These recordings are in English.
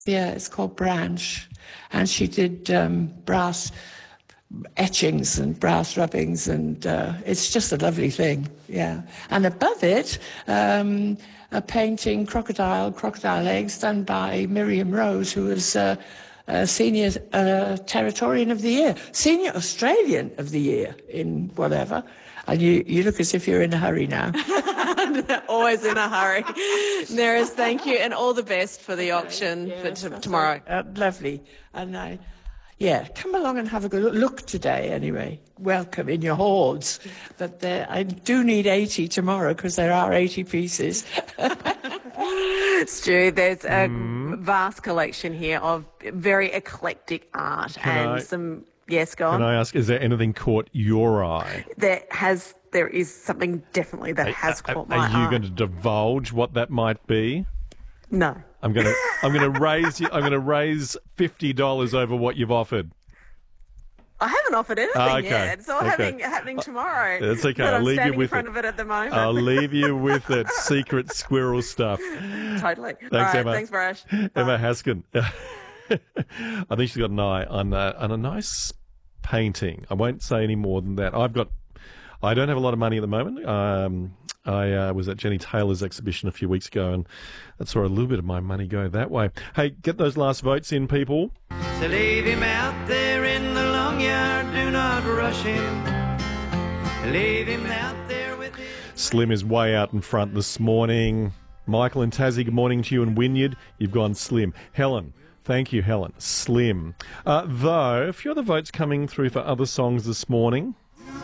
Yeah, it's called Branch. And she did brass etchings and brass rubbings, and it's just a lovely thing, yeah. And above it, a painting, crocodile eggs, done by Miriam Rose, who was Senior Territorian of the Year, Senior Australian of the Year in whatever. And you look as if you're in a hurry now. Always in a hurry. Neris, thank you, and all the best for the auction for tomorrow. Lovely. And yeah, come along and have a good look today anyway. Welcome in your hordes. But I do need 80 tomorrow because there are 80 pieces. Stu, there's a vast collection here of very eclectic art some... Yes, go on. Can I ask, is there anything caught your eye? There is something definitely that has caught my eye. Are you going to divulge what that might be? No. I'm going to raise $50 over what you've offered. I haven't offered anything yet. It's all happening tomorrow. That's okay. But I'll leave you with in front of it at the moment. I'll leave you with it. Secret squirrel stuff. Totally. Thanks, all right, Emma. Thanks, Barash. Emma Haskin. I think she's got an eye on a nice painting. I won't say any more than that. I don't have a lot of money at the moment. I was at Jenny Taylor's exhibition a few weeks ago, and that saw a little bit of my money go that way. Hey, get those last votes in, people. So leave him out there in the long yard, do not rush him. Leave him out there with him. Slim is way out in front this morning. Michael and Tassie, good morning to you in Wynyard. You've gone Slim. Helen. Thank you, Helen. Slim. Though, a few other votes coming through for other songs this morning.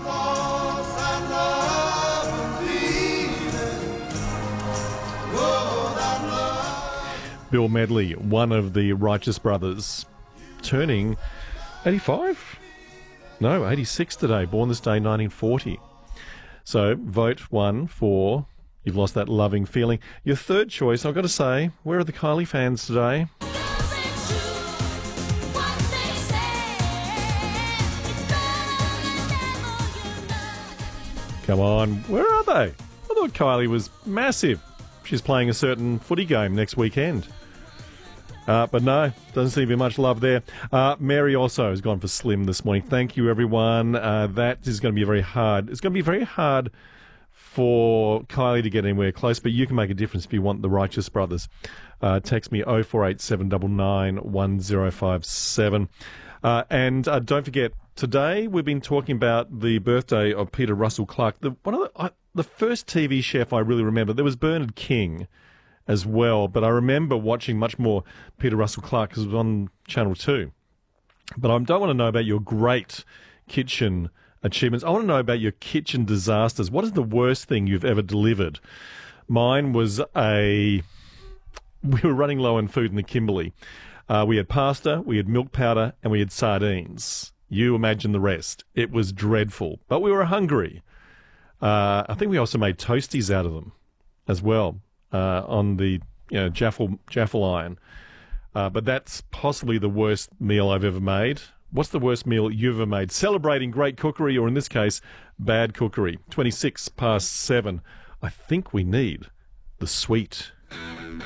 Bill Medley, one of the Righteous Brothers, turning 85? No, 86 today. Born this day, 1940. So, vote one for You've Lost That Loving Feeling. Your third choice, I've got to say, where are the Kylie fans today? Come on, where are they? I thought Kylie was massive. She's playing a certain footy game next weekend. But no, doesn't seem to be much love there. Mary also has gone for Slim this morning. Thank you, everyone. That is going to be very hard. It's going to be very hard for Kylie to get anywhere close, but you can make a difference if you want the Righteous Brothers. Text me 048799 1057. And don't forget, today we've been talking about the birthday of Peter Russell Clark. The first TV chef I really remember, there was Bernard King as well, but I remember watching much more Peter Russell Clark because it was on Channel 2. But I don't want to know about your great kitchen achievements. I want to know about your kitchen disasters. What is the worst thing you've ever delivered? Mine was we were running low on food in the Kimberley. We had pasta, we had milk powder, and we had sardines. You imagine the rest. It was dreadful, but we were hungry. I think we also made toasties out of them as well on the Jaffle iron. But that's possibly the worst meal I've ever made. What's the worst meal you've ever made? Celebrating great cookery, or in this case, bad cookery. 7:26. I think we need the sweet.